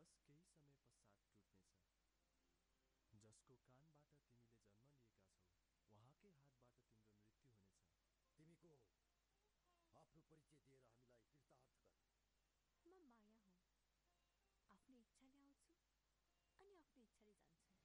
बस केही समय पश्चात टुट्नेछ। जसको कानबाट तिमीले जन्म लिएका छौ उहाँकै हातबाट तिम्रो मृत्यु हुनेछ। तिमी को हौ? आफ्नो परिचय दिएर हामीलाई कृतार्थ गर। म माया हुँ। आफ्नो इच्छाले आउँछु अनि आफ्नो इच्छाले जान्छु।